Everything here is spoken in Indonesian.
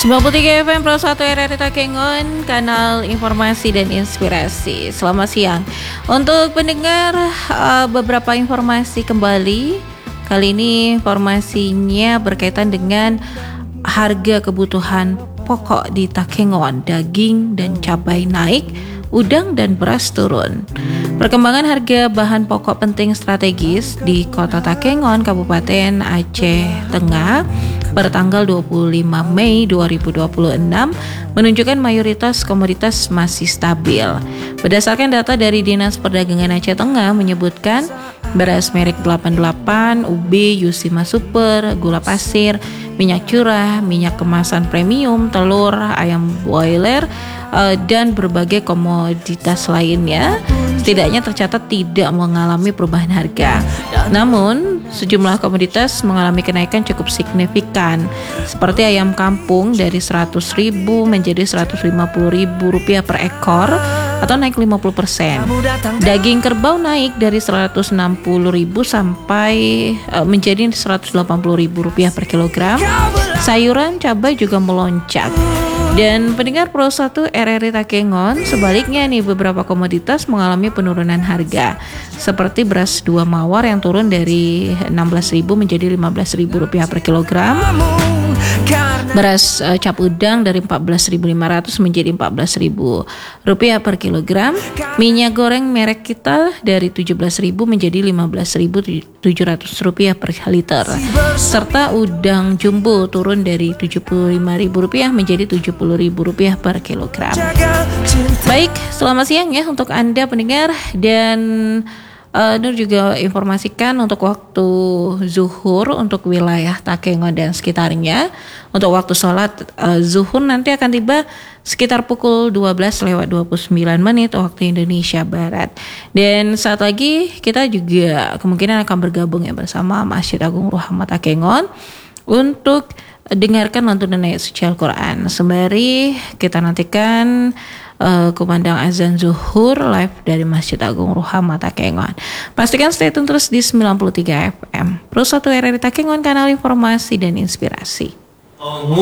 93 FM Pro 1 RRI Takengon, kanal informasi dan inspirasi. Selamat siang. Untuk pendengar, beberapa informasi kembali. Kali ini informasinya berkaitan dengan harga kebutuhan pokok di Takengon. Daging dan cabai naik, udang dan beras turun. Perkembangan harga bahan pokok penting strategis di Kota Takengon, Kabupaten Aceh Tengah pada tanggal 25 Mei 2026 menunjukkan mayoritas komoditas masih stabil. Berdasarkan data dari Dinas Perdagangan Aceh Tengah menyebutkan beras merek 88, ubi, Yusima Super, gula pasir, minyak curah, minyak kemasan premium, telur, ayam boiler, dan berbagai komoditas lainnya setidaknya tercatat tidak mengalami perubahan harga. Namun, sejumlah komoditas mengalami kenaikan cukup signifikan, seperti ayam kampung dari Rp100.000 menjadi Rp150.000 per ekor atau naik 50%. Daging kerbau naik dari Rp160.000 sampai menjadi Rp180.000 per kilogram. Sayuran, cabai juga melonjak. Dan pendengar Pro 1 RRI Takengon, sebaliknya nih beberapa komoditas mengalami penurunan harga, seperti beras 2 mawar yang turun dari Rp16.000 menjadi Rp15.000 per kilogram. Beras cap udang dari Rp14.500 menjadi Rp14.000 per kilogram. Minyak goreng merek kita dari Rp17.000 menjadi Rp15.700 per liter. Serta udang jumbo turun dari Rp75.000 menjadi Rp70.000 per kilogram. Baik, selamat siang ya untuk Anda pendengar, dan Nur juga informasikan untuk waktu zuhur untuk wilayah Takengon dan sekitarnya. Untuk waktu sholat zuhur nanti akan tiba sekitar pukul 12:29 waktu Indonesia Barat. Dan saat lagi kita juga kemungkinan akan bergabung ya bersama Masjid Agung Ruhamat Takengon untuk dengarkan lantunan ayat suci Al-Quran. Sembari kita nantikan kumandang azan zuhur live dari Masjid Agung Ruhamat Takengon. Pastikan stay tune terus di 93 FM Pro 1 RRI Takengon, kanal informasi dan inspirasi.